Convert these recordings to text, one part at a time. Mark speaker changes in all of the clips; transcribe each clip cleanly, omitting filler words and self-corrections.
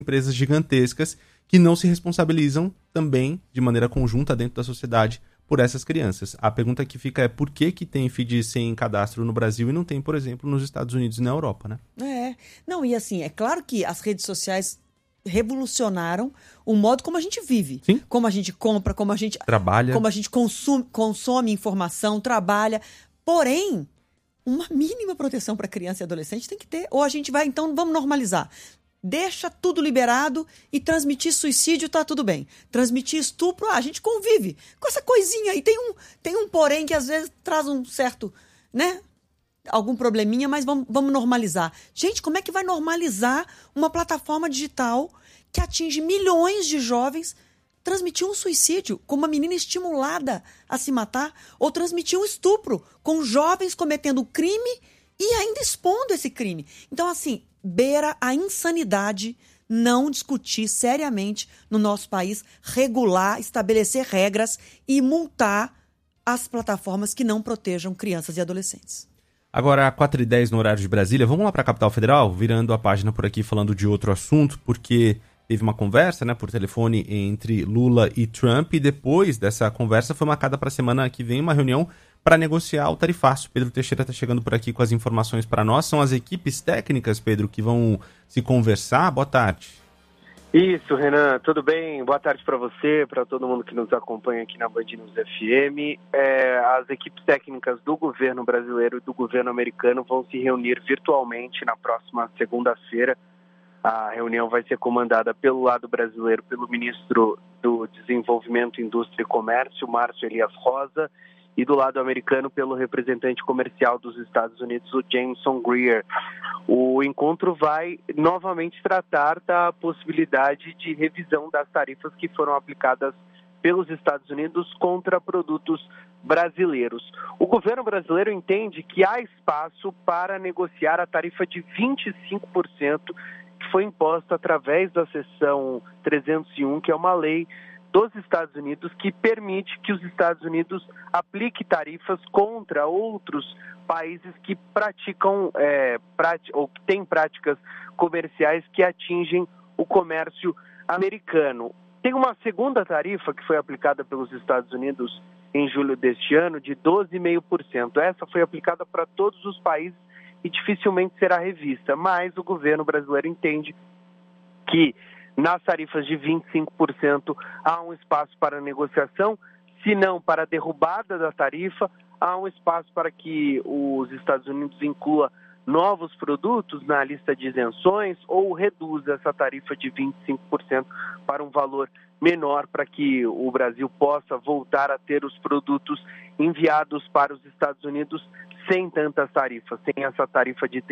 Speaker 1: empresas gigantescas que não se responsabilizam também de maneira conjunta dentro da sociedade por essas crianças. A pergunta que fica é por que tem feed sem cadastro no Brasil e não tem, por exemplo, nos Estados Unidos e na Europa, né?
Speaker 2: Não, e assim, é claro que as redes sociais revolucionaram o modo como a gente vive.
Speaker 1: Sim.
Speaker 2: Como a gente compra, como a gente
Speaker 1: trabalha,
Speaker 2: como a gente consome informação, trabalha. Porém, uma mínima proteção para criança e adolescente tem que ter. Ou a gente vai, então, vamos normalizar. Deixa tudo liberado e transmitir suicídio tá tudo bem. Transmitir estupro, a gente convive com essa coisinha aí. Tem um porém que às vezes traz um certo, né? Algum probleminha, mas vamos normalizar. Gente, como é que vai normalizar uma plataforma digital que atinge milhões de jovens transmitir um suicídio com uma menina estimulada a se matar ou transmitir um estupro com jovens cometendo crime e ainda expondo esse crime? Então, assim, beira a insanidade não discutir seriamente no nosso país, regular, estabelecer regras e multar as plataformas que não protejam crianças e adolescentes.
Speaker 1: Agora, 4h10 no horário de Brasília, vamos lá para a capital federal, virando a página por aqui falando de outro assunto, porque teve uma conversa, né, por telefone entre Lula e Trump, e depois dessa conversa foi marcada para a semana que vem uma reunião para negociar o tarifaço. Pedro Teixeira está chegando por aqui com as informações para nós. São as equipes técnicas, Pedro, que vão se conversar. Boa tarde.
Speaker 3: Isso, Renan, tudo bem? Boa tarde para você, para todo mundo que nos acompanha aqui na Band News FM. As equipes técnicas do governo brasileiro e do governo americano vão se reunir virtualmente na próxima segunda-feira. A reunião vai ser comandada pelo lado brasileiro pelo ministro do Desenvolvimento, Indústria e Comércio, Márcio Elias Rosa, e do lado americano pelo representante comercial dos Estados Unidos, o Jameson Greer. O encontro vai novamente tratar da possibilidade de revisão das tarifas que foram aplicadas pelos Estados Unidos contra produtos brasileiros. O governo brasileiro entende que há espaço para negociar a tarifa de 25% que foi imposta através da seção 301, que é uma lei dos Estados Unidos que permite que os Estados Unidos aplique tarifas contra outros países que praticam ou que têm práticas comerciais que atingem o comércio americano. Tem uma segunda tarifa que foi aplicada pelos Estados Unidos em julho deste ano de 12,5%. Essa foi aplicada para todos os países e dificilmente será revista, mas o governo brasileiro entende que nas tarifas de 25% há um espaço para negociação, se não para a derrubada da tarifa, há um espaço para que os Estados Unidos inclua novos produtos na lista de isenções ou reduza essa tarifa de 25% para um valor menor para que o Brasil possa voltar a ter os produtos enviados para os Estados Unidos sem tantas tarifas, sem essa tarifa de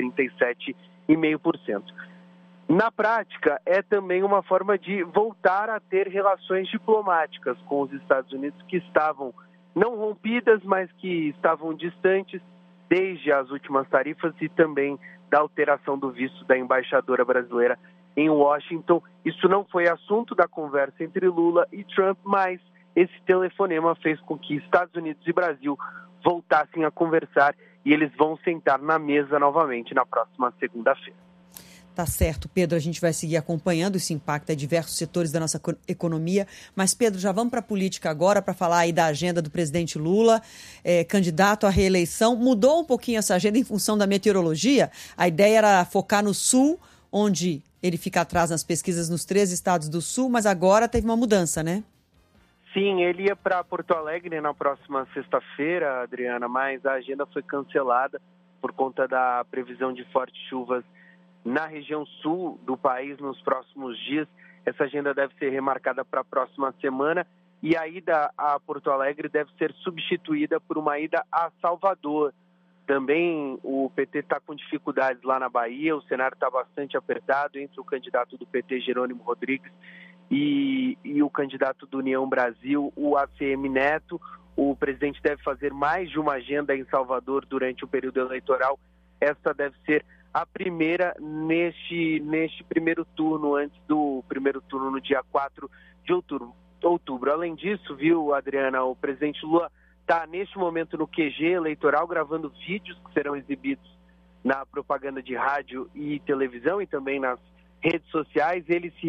Speaker 3: 37,5%. Na prática, é também uma forma de voltar a ter relações diplomáticas com os Estados Unidos que estavam não rompidas, mas que estavam distantes desde as últimas tarifas e também da alteração do visto da embaixadora brasileira em Washington. Isso não foi assunto da conversa entre Lula e Trump, mas esse telefonema fez com que Estados Unidos e Brasil voltassem a conversar e eles vão sentar na mesa novamente na próxima segunda-feira.
Speaker 2: Tá certo, Pedro, a gente vai seguir acompanhando esse impacto em diversos setores da nossa economia, mas Pedro, já vamos para a política agora para falar aí da agenda do presidente Lula, candidato à reeleição. Mudou um pouquinho essa agenda em função da meteorologia? A ideia era focar no Sul, onde ele fica atrás nas pesquisas nos 3 estados do Sul, mas agora teve uma mudança, né?
Speaker 3: Sim, ele ia para Porto Alegre na próxima sexta-feira, Adriana, mas a agenda foi cancelada por conta da previsão de fortes chuvas na região sul do país nos próximos dias. Essa agenda deve ser remarcada para a próxima semana e a ida a Porto Alegre deve ser substituída por uma ida a Salvador. Também o PT está com dificuldades lá na Bahia, o cenário está bastante apertado entre o candidato do PT, Jerônimo Rodrigues, e o candidato do União Brasil, o ACM Neto. O presidente deve fazer mais de uma agenda em Salvador durante o período eleitoral. Esta deve ser a primeira neste primeiro turno, antes do primeiro turno no dia 4 de outubro. Além disso, viu, Adriana, o presidente Lula está neste momento no QG eleitoral gravando vídeos que serão exibidos na propaganda de rádio e televisão e também nas redes sociais, ele se